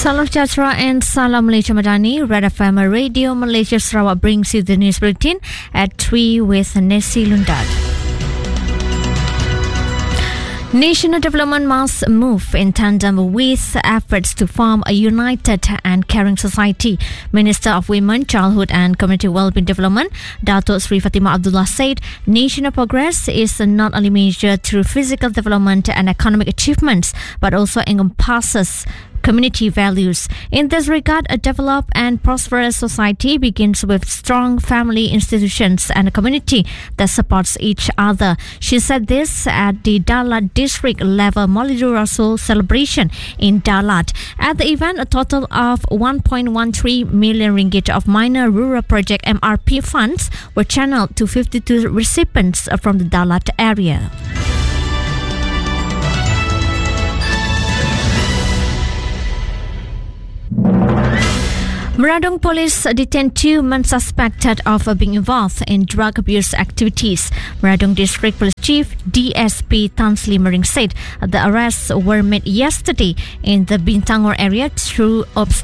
Salam Sejahtera and Salam Malaysia Madani. Red FM Radio Malaysia Sarawak brings you the news bulletin at 3 with Nessie Lundad. National development must move in tandem with efforts to form a united and caring society. Minister of Women, Childhood and Community Wellbeing Development, Datuk Sri Fatimah Abdullah said, national progress is not only measured through physical development and economic achievements, but also encompasses community values. In this regard, a developed and prosperous society begins with strong family institutions and a community that supports each other. She said this at the Dalat District level Maulidur Rasul celebration in Dalat. At the event, a total of 1.13 million ringgit of Minor Rural Project MRP funds were channeled to 52 recipients from the Dalat area. Meradong police detained 2 men suspected of being involved in drug abuse activities. Meradong District Police Chief DSP Tan Sri Mering said the arrests were made yesterday in the Bintangor area through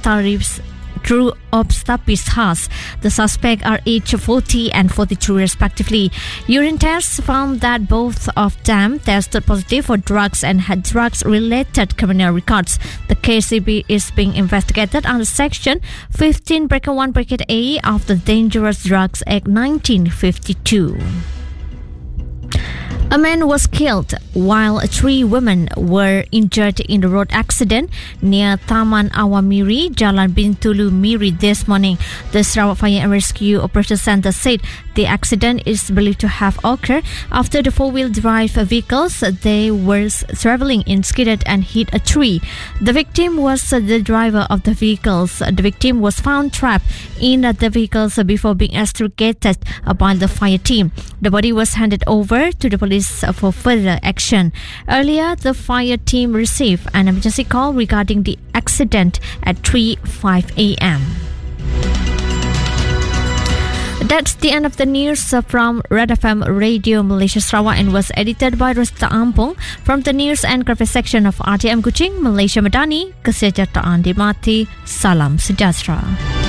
Obstapis house. The suspects are aged 40 and 42 respectively. Urine tests found that both of them tested positive for drugs and had drugs-related criminal records. The case is being investigated under Section 15(1)(a) of the Dangerous Drugs Act 1952. A man was killed while 3 women were injured in the road accident near Taman Awamiri, Jalan Bintulu Miri this morning. The Sarawak Fire and Rescue Operations Centre said the accident is believed to have occurred after the 4-wheel drive vehicles they were travelling in skidded and hit a tree. The victim was the driver of the vehicles. The victim was found trapped in the vehicles before being extricated by the fire team. The body was handed over to the police for further action. Earlier, the fire team received an emergency call regarding the accident at 3:05 a.m. That's the end of the news from Red FM Radio Malaysia Sarawak and was edited by Rasta Ampung from the news and graphic section of RTM Kuching, Malaysia Madani. Kesejahteraan dimati. Salam sejahtera.